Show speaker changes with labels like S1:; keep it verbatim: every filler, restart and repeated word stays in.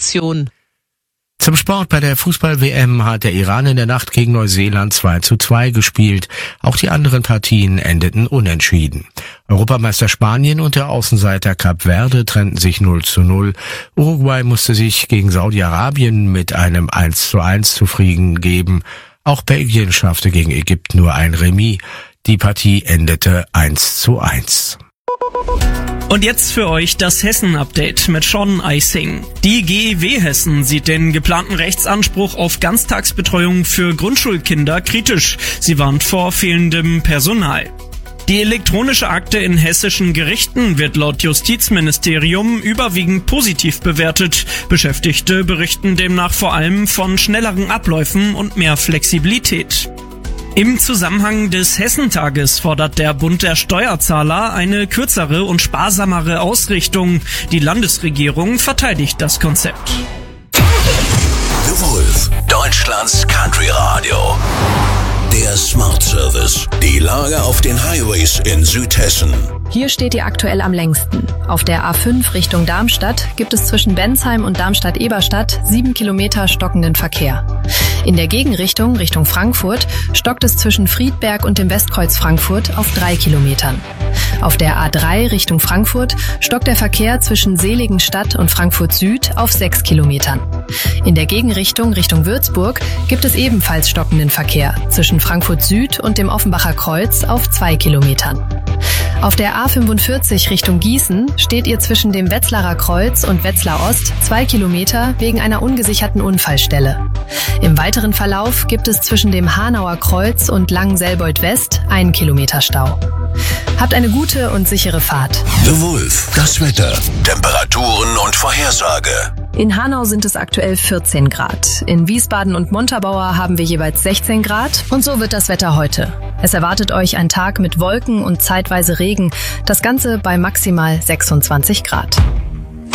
S1: Redaktion.
S2: Zum Sport: Bei der Fußball-W M hat der Iran in der Nacht gegen Neuseeland zwei zu zwei gespielt. Auch die anderen Partien endeten unentschieden. Europameister Spanien und der Außenseiter Kap Verde trennten sich null zu null. Uruguay musste sich gegen Saudi-Arabien mit einem eins zu eins zufrieden geben. Auch Belgien schaffte gegen Ägypten nur ein Remis. Die Partie endete eins zu eins.
S3: Und jetzt für euch das Hessen-Update mit Sean Eising. Die G E W Hessen sieht den geplanten Rechtsanspruch auf Ganztagsbetreuung für Grundschulkinder kritisch. Sie warnt vor fehlendem Personal. Die elektronische Akte in hessischen Gerichten wird laut Justizministerium überwiegend positiv bewertet. Beschäftigte berichten demnach vor allem von schnelleren Abläufen und mehr Flexibilität. Im Zusammenhang des Hessentages fordert der Bund der Steuerzahler eine kürzere und sparsamere Ausrichtung. Die Landesregierung verteidigt das Konzept.
S4: The Wolf, Deutschlands Country Radio. Der Smart Service. Die Lage auf den Highways in Südhessen.
S5: Hier steht ihr aktuell am längsten. Auf der A fünf Richtung Darmstadt gibt es zwischen Bensheim und Darmstadt-Eberstadt sieben Kilometer stockenden Verkehr. In der Gegenrichtung, Richtung Frankfurt, stockt es zwischen Friedberg und dem Westkreuz Frankfurt auf drei Kilometern. Auf der A drei Richtung Frankfurt stockt der Verkehr zwischen Seligenstadt und Frankfurt Süd auf sechs Kilometern. In der Gegenrichtung, Richtung Würzburg, gibt es ebenfalls stockenden Verkehr zwischen Frankfurt Süd und dem Offenbacher Kreuz auf zwei Kilometern. Auf der A fünfundvierzig Richtung Gießen steht ihr zwischen dem Wetzlarer Kreuz und Wetzlar Ost zwei Kilometer wegen einer ungesicherten Unfallstelle. Im weiteren Verlauf gibt es zwischen dem Hanauer Kreuz und Langenselbold West einen Kilometer Stau. Habt eine gute und sichere Fahrt.
S4: The Wolf, das Wetter, Temperaturen und Vorhersage.
S5: In Hanau sind es aktuell vierzehn Grad. In Wiesbaden und Montabaur haben wir jeweils sechzehn Grad. Und so wird das Wetter heute. Es erwartet euch ein Tag mit Wolken und zeitweise Regen. Das Ganze bei maximal sechsundzwanzig Grad.